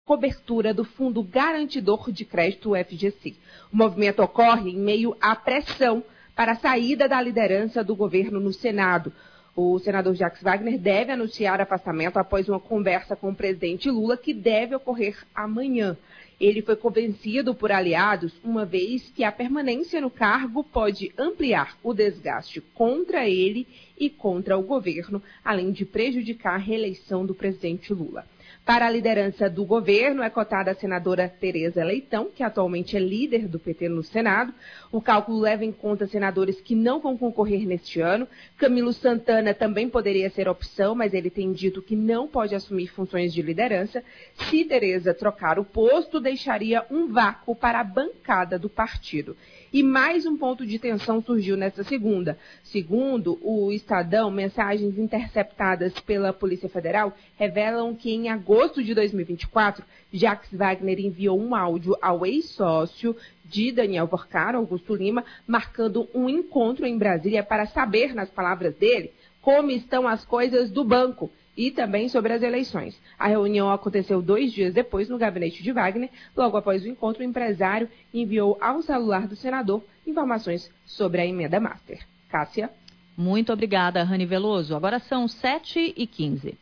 cobertura do Fundo Garantidor de Crédito, o FGC. O movimento ocorre em meio à pressão para a saída da liderança do governo no Senado. O senador Jacques Wagner deve anunciar afastamento após uma conversa com o presidente Lula, que deve ocorrer amanhã. Ele foi convencido por aliados, uma vez que a permanência no cargo pode ampliar o desgaste contra ele e contra o governo, além de prejudicar a reeleição do presidente Lula. Para a liderança do governo é cotada a senadora Tereza Leitão, que atualmente é líder do PT no Senado. O cálculo leva em conta senadores que não vão concorrer neste ano. Camilo Santana também poderia ser opção, mas ele tem dito que não pode assumir funções de liderança. Se Tereza trocar o posto, deixaria um vácuo para a bancada do partido. E mais um ponto de tensão surgiu nesta segunda. Segundo o Estadão, mensagens interceptadas pela Polícia Federal revelam que em agosto de 2024, Jacques Wagner enviou um áudio ao ex-sócio de Daniel Porcaro, Augusto Lima, marcando um encontro em Brasília para saber, nas palavras dele, como estão as coisas do banco e também sobre as eleições. A reunião aconteceu 2 dias depois no gabinete de Wagner. Logo após o encontro, o empresário enviou ao celular do senador informações sobre a emenda master. Cássia? Muito obrigada, Rani Veloso. Agora são 7h15.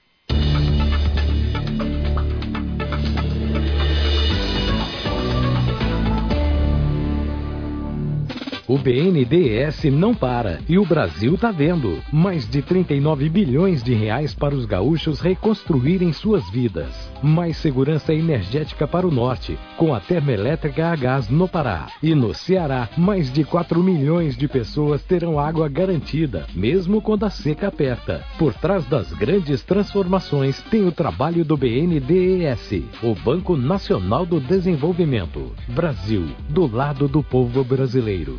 O BNDES não para e o Brasil tá vendo. Mais de 39 bilhões de reais para os gaúchos reconstruírem suas vidas. Mais segurança energética para o norte, com a termoelétrica a gás no Pará. E no Ceará, mais de 4 milhões de pessoas terão água garantida, mesmo quando a seca aperta. Por trás das grandes transformações tem o trabalho do BNDES, o Banco Nacional do Desenvolvimento. Brasil, do lado do povo brasileiro.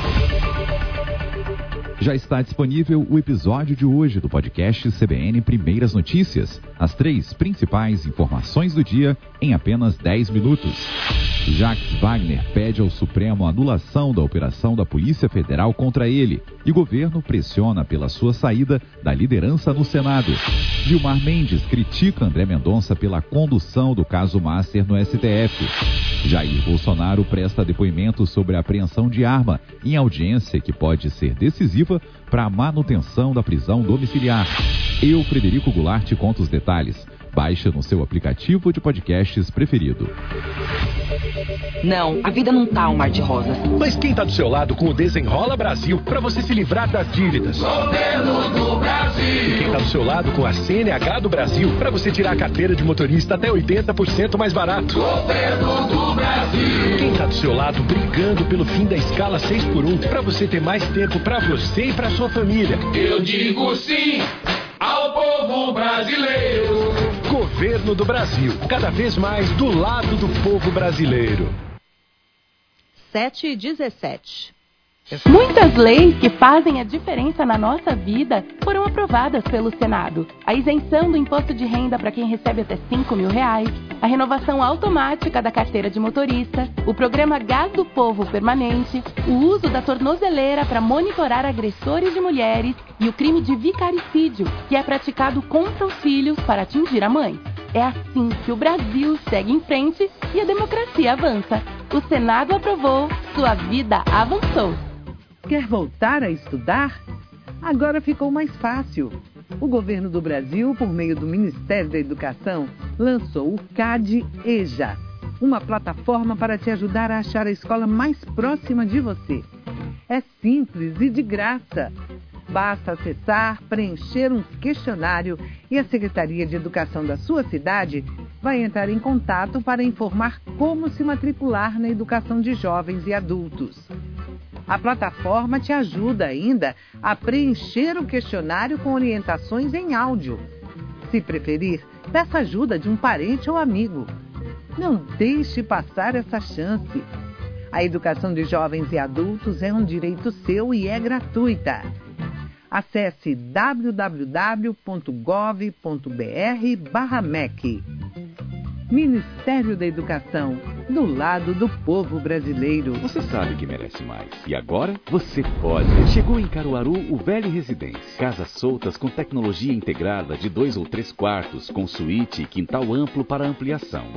Já está disponível o episódio de hoje do podcast CBN Primeiras Notícias. As 3 principais informações do dia em apenas 10 minutos. Jacques Wagner pede ao Supremo a anulação da operação da Polícia Federal contra ele e governo pressiona pela sua saída da liderança no Senado. Gilmar Mendes critica André Mendonça pela condução do caso Master no STF. Jair Bolsonaro presta depoimento sobre a apreensão de arma em audiência que pode ser decisiva para a manutenção da prisão domiciliar. Eu, Frederico Goulart, te conto os detalhes. Baixe no seu aplicativo de podcasts preferido. Não, a vida não tá um mar de rosas. Mas quem tá do seu lado com o Desenrola Brasil para você se livrar das dívidas? Governo do Brasil. E quem tá do seu lado com a CNH do Brasil para você tirar a carteira de motorista até 80% mais barato? Governo do Brasil. Quem tá do seu lado brigando pelo fim da escala 6x1 para você ter mais tempo para você e para sua família? Eu digo sim ao povo brasileiro. Governo do Brasil, cada vez mais do lado do povo brasileiro. 7h17. Muitas leis que fazem a diferença na nossa vida foram aprovadas pelo Senado. A isenção do imposto de renda para quem recebe até R$5 mil, a renovação automática da carteira de motorista, o programa Gás do Povo Permanente, o uso da tornozeleira para monitorar agressores de mulheres e o crime de vicaricídio, que é praticado contra os filhos para atingir a mãe. É assim que o Brasil segue em frente e a democracia avança. O Senado aprovou, sua vida avançou. Quer voltar a estudar? Agora ficou mais fácil. O governo do Brasil, por meio do Ministério da Educação, lançou o CAD-EJA, uma plataforma para te ajudar a achar a escola mais próxima de você. É simples e de graça. Basta acessar, preencher um questionário e a Secretaria de Educação da sua cidade vai entrar em contato para informar como se matricular na educação de jovens e adultos. A plataforma te ajuda ainda a preencher o questionário com orientações em áudio. Se preferir, peça ajuda de um parente ou amigo. Não deixe passar essa chance. A educação de jovens e adultos é um direito seu e é gratuita. Acesse www.gov.br/MEC. Ministério da Educação, do lado do povo brasileiro. Você sabe que merece mais. E agora você pode. Chegou em Caruaru o Velho Residência. Casas soltas com tecnologia integrada de 2 ou 3 quartos, com suíte e quintal amplo para ampliação.